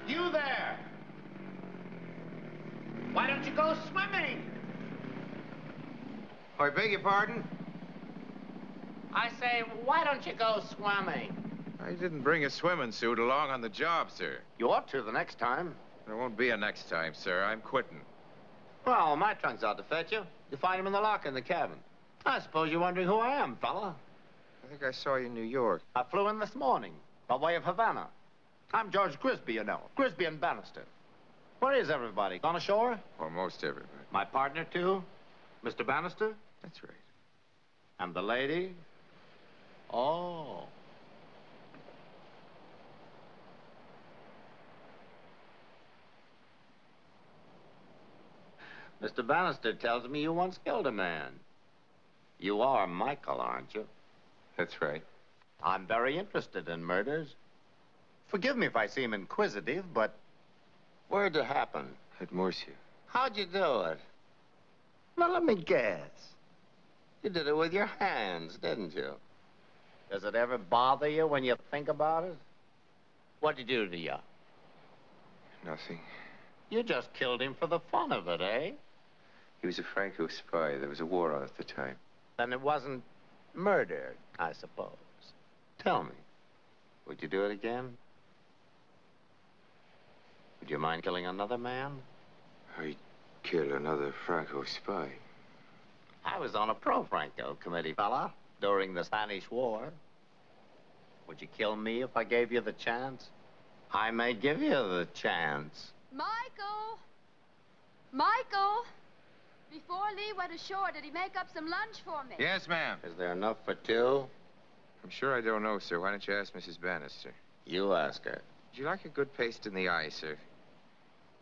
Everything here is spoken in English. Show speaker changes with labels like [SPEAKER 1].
[SPEAKER 1] You there! Why don't you go swimming?
[SPEAKER 2] I beg your pardon?
[SPEAKER 1] I say, why don't you go swimming?
[SPEAKER 3] I didn't bring a swimming suit along on the job, sir.
[SPEAKER 1] You ought to the next time.
[SPEAKER 3] There won't be a next time, sir. I'm quitting.
[SPEAKER 1] Well, my trunk's out to fetch you. You find him in the locker in the cabin. I suppose you're wondering who I am, fella.
[SPEAKER 3] I think I saw you in New York.
[SPEAKER 1] I flew in this morning, by way of Havana. I'm George Grisby, you know. Grisby and Bannister. Where is everybody? Gone ashore?
[SPEAKER 3] Almost everybody.
[SPEAKER 1] My partner, too? Mr. Bannister?
[SPEAKER 3] That's right.
[SPEAKER 1] And the lady? Oh. Mr. Bannister tells me you once killed a man. You are Michael, aren't you?
[SPEAKER 3] That's right.
[SPEAKER 1] I'm very interested in murders. Forgive me if I seem inquisitive, but where'd it happen?
[SPEAKER 3] At Murcia.
[SPEAKER 1] How'd you do it? Now, let me guess. You did it with your hands, didn't you? Does it ever bother you when you think about it? What'd you do to you?
[SPEAKER 3] Nothing.
[SPEAKER 1] You just killed him for the fun of it, eh?
[SPEAKER 3] He was a Franco spy. There was a war on at the time.
[SPEAKER 1] Then it wasn't murder, I suppose. Tell me, would you do it again? Would you mind killing another man?
[SPEAKER 3] I'd kill another Franco spy.
[SPEAKER 1] I was on a pro-Franco committee, fella, during the Spanish War. Would you kill me if I gave you the chance? I may give you the chance.
[SPEAKER 4] Michael! Michael! Before Lee went ashore, did he make up some lunch for me?
[SPEAKER 3] Yes, ma'am.
[SPEAKER 1] Is there enough for two?
[SPEAKER 3] I'm sure I don't know, sir. Why don't you ask Mrs. Bannister?
[SPEAKER 1] You ask her.
[SPEAKER 3] Would you like a good paste in the eye, sir?